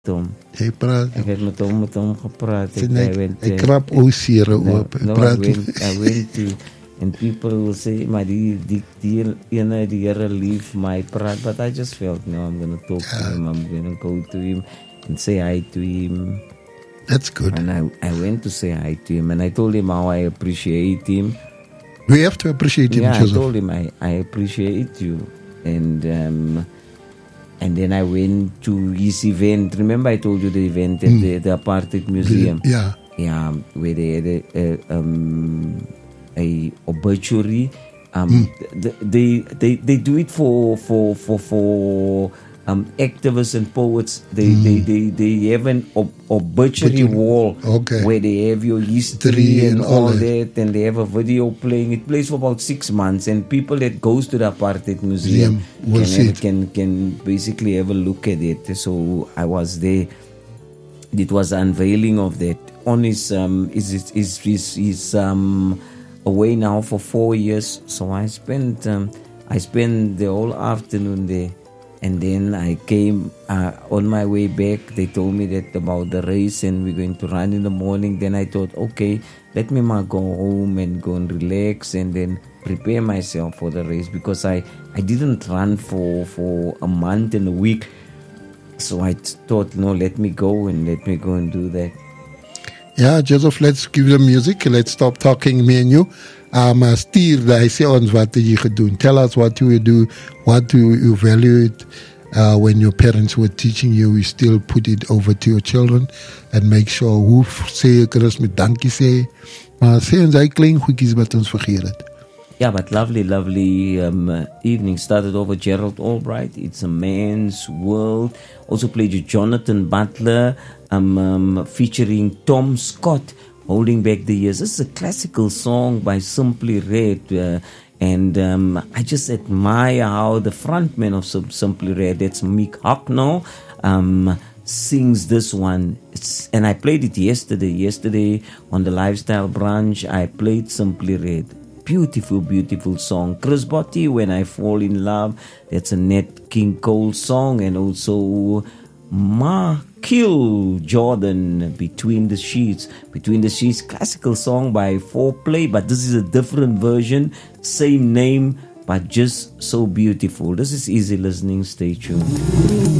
Tom. Hy praat. Ek het met hom gepraat. Hy krap oosere oop. I went to, and people will say, maar die Here leave my praat, but I just felt, no, I'm going to talk to him, I'm going to go to him and say hi to him. That's good. And I went to say hi to him, and I told him how I appreciate him. We have to appreciate him, Joseph. I told him I appreciate you. And then I went to his event. Remember I told you the event at the Apartheid Museum? Yeah. Yeah, where they had a obituary. They do it for activists and poets. They have an obituary wall where they have your history and all that, and they have a video playing. It plays for about 6 months, and people that goes to the Apartheid Museum can basically have a look at it. So I was there. It was unveiling of that. On his away now for 4 years. So I spent the whole afternoon there. And then I came on my way back. They told me that about the race and we're going to run in the morning. Then I thought, okay, let me go home and go and relax and then prepare myself for the race, because I didn't run for a month and a week. So I thought, no, let me go and do that. Yeah, Joseph, let's give the music. Let's stop talking, me and you. Stuur, hy sê ons wat jy gedoen. Tell us what you do, what do you value it when your parents were teaching you. You still put it over to your children and make sure hoe sê ek rus met dankie sê. Maar sê ons hy klein goedjies wat ons vergeet het. Yeah, but lovely evening. Started off with Gerald Albright. It's a Man's World. Also played with Jonathan Butler, featuring Tom Scott, Holding Back the Years. This is a classical song by Simply Red. And I just admire how the frontman of Simply Red, that's Mick Hucknall, sings this one. And I played it yesterday on the Lifestyle Brunch. I played Simply Red. Beautiful, beautiful song. Chris Botti, When I Fall in Love. That's a Nat King Cole song. And also Markil Jordan, Between the Sheets. Between the Sheets, classical song by 4Play, but this is a different version. Same name, but just so beautiful. This is easy listening. Stay tuned.